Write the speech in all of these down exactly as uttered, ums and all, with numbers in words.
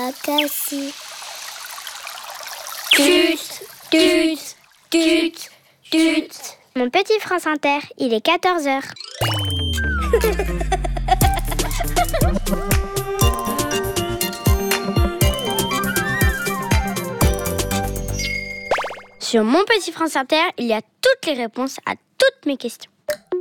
Cassie. Tut, tut, tut, tut. Mon petit France Inter, il est quatorze heures. Sur mon petit France Inter, il y a toutes les réponses à toutes mes questions.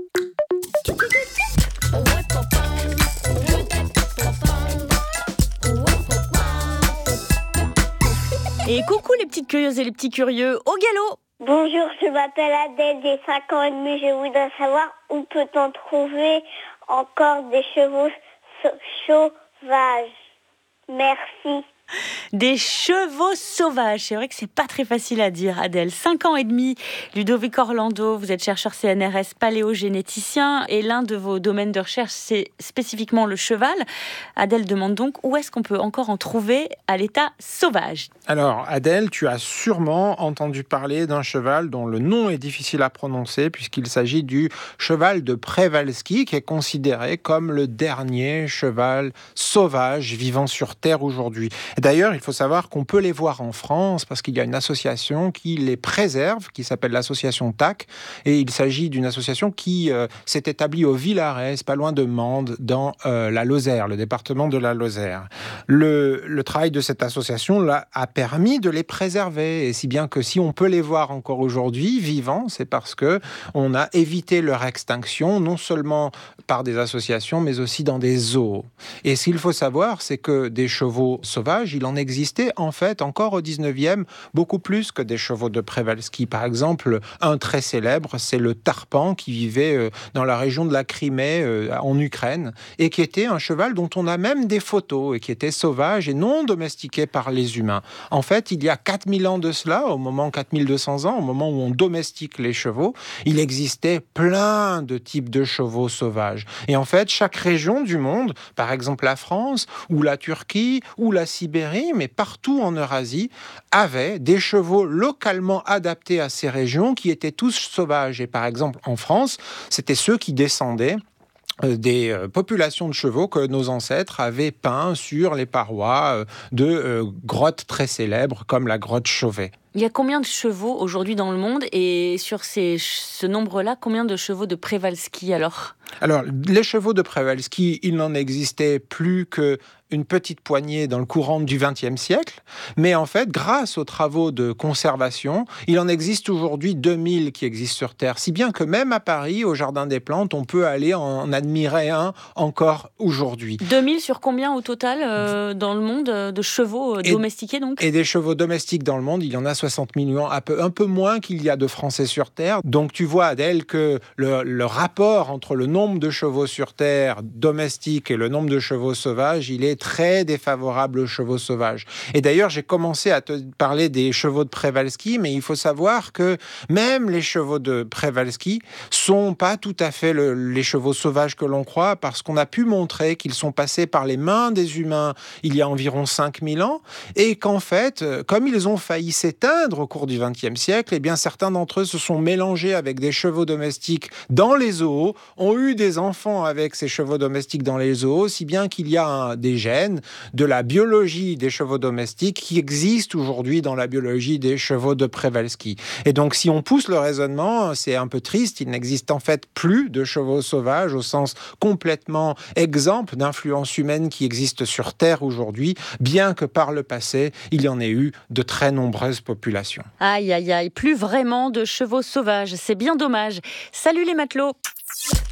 Et coucou les petites curieuses et les petits curieux, au galop! Bonjour, je m'appelle Adèle, j'ai cinq ans et demi. Je voudrais savoir où peut-on trouver encore des chevaux so- sauvages. Merci. Des chevaux sauvages, c'est vrai que c'est pas très facile à dire, Adèle. cinq ans et demi, Ludovic Orlando, vous êtes chercheur C N R S paléogénéticien et l'un de vos domaines de recherche, c'est spécifiquement le cheval. Adèle demande donc où est-ce qu'on peut encore en trouver à l'état sauvage. Alors, Adèle, tu as sûrement entendu parler d'un cheval dont le nom est difficile à prononcer puisqu'il s'agit du cheval de Przewalski qui est considéré comme le dernier cheval sauvage vivant sur Terre aujourd'hui. D'ailleurs, il faut savoir qu'on peut les voir en France parce qu'il y a une association qui les préserve, qui s'appelle l'association T A C. Et il s'agit d'une association qui euh, s'est établie au Villaret, pas loin de Mende, dans euh, la Lozère, le département de la Lozère. Le, le travail de cette association là, a permis de les préserver. Et si bien que si on peut les voir encore aujourd'hui, vivants, c'est parce qu'on a évité leur extinction, non seulement par des associations, mais aussi dans des zoos. Et ce qu'il faut savoir, c'est que des chevaux sauvages, il en existait en fait encore au dix-neuvième beaucoup plus que des chevaux de Przewalski. Par exemple, un très célèbre, c'est le Tarpan qui vivait dans la région de la Crimée en Ukraine et qui était un cheval dont on a même des photos et qui était sauvage et non domestiqué par les humains. En fait, il y a quatre mille ans de cela, au moment quatre mille deux cents ans, au moment où on domestique les chevaux, il existait plein de types de chevaux sauvages. Et en fait, chaque région du monde, par exemple la France ou la Turquie ou la Sibérie, mais partout en Eurasie, avait des chevaux localement adaptés à ces régions qui étaient tous sauvages. Et par exemple, en France, c'était ceux qui descendaient des populations de chevaux que nos ancêtres avaient peints sur les parois de grottes très célèbres comme la grotte Chauvet. Il y a combien de chevaux aujourd'hui dans le monde et sur ces, ce nombre-là, combien de chevaux de Przewalski alors ? Alors, les chevaux de Przewalski, il n'en existait plus que une petite poignée dans le courant du vingtième siècle, mais en fait, grâce aux travaux de conservation, il en existe aujourd'hui deux mille qui existent sur Terre, si bien que même à Paris, au Jardin des Plantes, on peut aller en admirer un encore aujourd'hui. deux mille sur combien au total euh, dans le monde de chevaux euh, et, domestiqués donc ? Et des chevaux domestiques dans le monde, il y en a soixante millions, un peu, un peu moins qu'il y a de Français sur Terre. Donc tu vois, Adèle, que le, le rapport entre le nombre de chevaux sur Terre domestiques et le nombre de chevaux sauvages, il est très défavorable aux chevaux sauvages. Et d'ailleurs, j'ai commencé à te parler des chevaux de Przewalski, mais il faut savoir que même les chevaux de Przewalski sont pas tout à fait le, les chevaux sauvages que l'on croit, parce qu'on a pu montrer qu'ils sont passés par les mains des humains il y a environ cinq mille ans, et qu'en fait, comme ils ont failli s'éteindre au cours du vingtième siècle, eh bien certains d'entre eux se sont mélangés avec des chevaux domestiques dans les zoos, ont eu des enfants avec ces chevaux domestiques dans les zoos, si bien qu'il y a un, des gènes de la biologie des chevaux domestiques qui existent aujourd'hui dans la biologie des chevaux de Przewalski. Et donc, si on pousse le raisonnement, c'est un peu triste, il n'existe en fait plus de chevaux sauvages au sens complètement exempt d'influence humaine qui existe sur Terre aujourd'hui, bien que par le passé, il y en ait eu de très nombreuses populations. Aïe, aïe, aïe, plus vraiment de chevaux sauvages, c'est bien dommage. Salut les matelots!